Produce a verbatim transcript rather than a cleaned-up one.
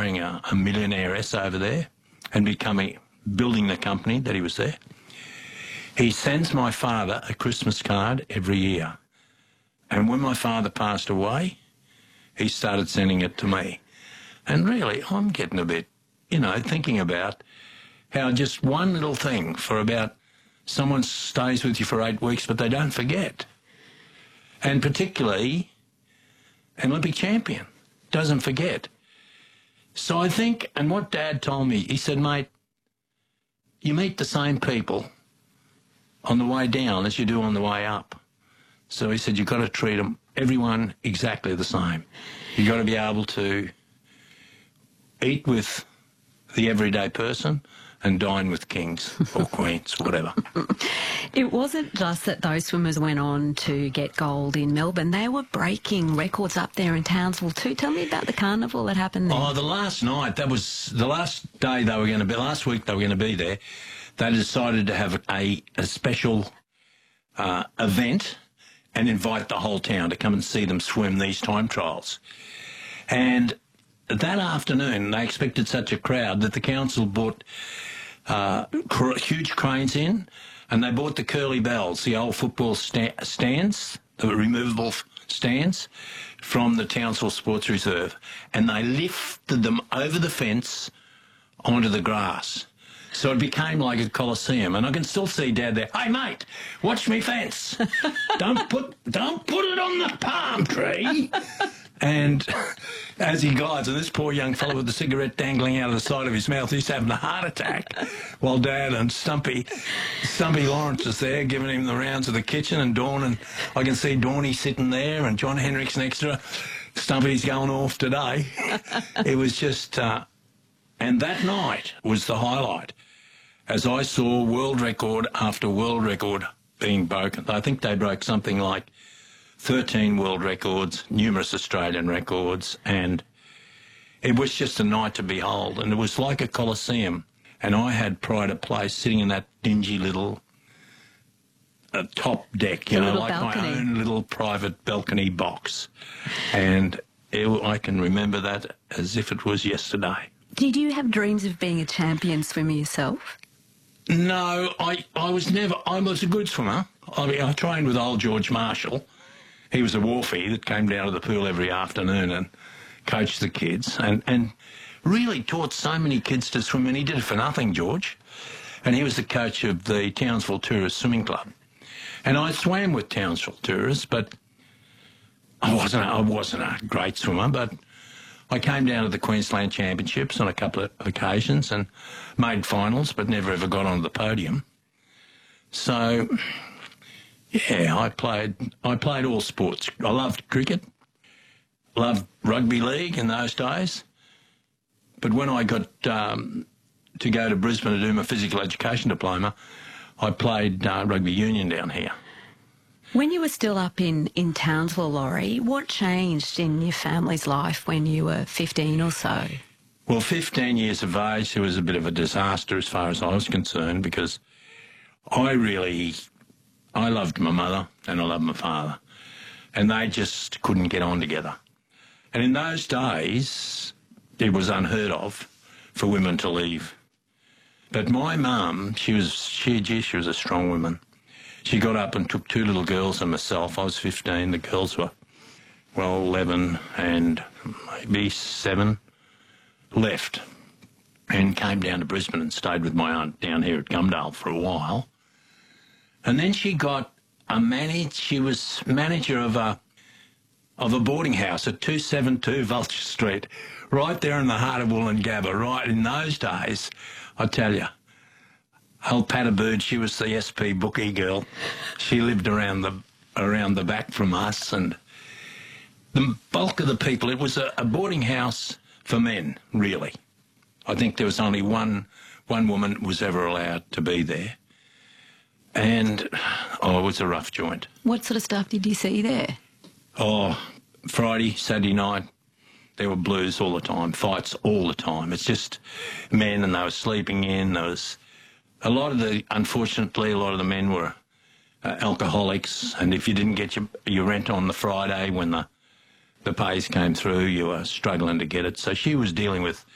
marrying a, a millionaireess over there and becoming, building the company that he was there. He sends my father a Christmas card every year. And when my father passed away, he started sending it to me. And really, I'm getting a bit, you know, thinking about how just one little thing for about someone stays with you for eight weeks, but they don't forget. And particularly an Olympic champion doesn't forget. So I think, and what Dad told me, he said, mate, you meet the same people on the way down as you do on the way up. So he said, you've got to treat them, everyone exactly the same. You've got to be able to eat with the everyday person and dine with kings or queens, whatever. It wasn't just that those swimmers went on to get gold in Melbourne. They were breaking records up there in Townsville too. Tell me about the carnival that happened there. Oh, the last night, that was the last day they were going to be, last week they were going to be there. They decided to have a, a special uh, event and invite the whole town to come and see them swim these time trials. And that afternoon, they expected such a crowd that the council bought uh, cr huge cranes in, and they bought the curly bells, the old football sta stands, the removable stands, from the Townsville Sports Reserve, and they lifted them over the fence onto the grass. So it became like a coliseum, and I can still see Dad there. Hey, mate, watch me fence. don't put, don't put it on the palm tree. And as he glides, and this poor young fellow with the cigarette dangling out of the side of his mouth, he's having a heart attack, while Dad and Stumpy, Stumpy Lawrence is there giving him the rounds of the kitchen, and Dawn, and I can see Dawny sitting there, and John Henricks next to her. Stumpy's going off today. It was just, uh, and that night was the highlight, as I saw world record after world record being broken. I think they broke something like thirteen world records, numerous Australian records, and it was just a night to behold, and it was like a coliseum. And I had pride of place sitting in that dingy little uh, top deck, you know, like balcony. My own little private balcony box. And it, I can remember that as if it was yesterday. Did you have dreams of being a champion swimmer yourself? No, I, I was never, I was a good swimmer. I mean, I trained with old George Marshall. He was a wharfie that came down to the pool every afternoon and coached the kids, and, and really taught so many kids to swim, and he did it for nothing, George. And he was the coach of the Townsville Tourist Swimming Club. And I swam with Townsville Tourists, but I wasn't, I wasn't a great swimmer, but I came down to the Queensland Championships on a couple of occasions and made finals, but never ever got onto the podium. So yeah, I played I played all sports. I loved cricket, loved rugby league in those days. But when I got um, to go to Brisbane to do my physical education diploma, I played uh, rugby union down here. When you were still up in, in Townsville, Laurie, what changed in your family's life when you were fifteen or so? Well, fifteen years of age, it was a bit of a disaster as far as I was concerned, because I really... I loved my mother and I loved my father, and they just couldn't get on together. And in those days, it was unheard of for women to leave. But my mum, she was, she, gee, she was a strong woman. She got up and took two little girls and myself. I was fifteen. The girls were, well, eleven and maybe seven, left and came down to Brisbane and stayed with my aunt down here at Gumdale for a while. And then she got a manage. She was manager of a of a boarding house at two seventy-two Vulture Street, right there in the heart of Woolloongabba. Right in those days, I tell you, old Patabird, she was the S P bookie girl. She lived around the around the back from us, and the bulk of the people. It was a, a boarding house for men, really. I think there was only one one woman was ever allowed to be there. And, oh, it was a rough joint. What sort of stuff did you see there? Oh, Friday, Saturday night, there were blues all the time, fights all the time. It's just men, and they were sleeping in. There was a lot of the, unfortunately, a lot of the men were uh, alcoholics, and if you didn't get your, your rent on the Friday when the, the pays came through, you were struggling to get it. So she was dealing with